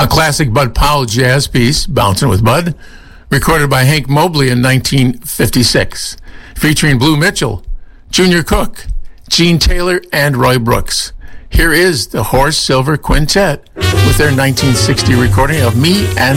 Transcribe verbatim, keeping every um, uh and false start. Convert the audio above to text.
classic Bud Powell jazz piece, Bouncin' with Bud, recorded by Hank Mobley in nineteen fifty-six, featuring Blue Mitchell, Junior Cook, Gene Taylor, and Roy Brooks. Here is the Horace Silver Quintet with their nineteen sixty recording of Me and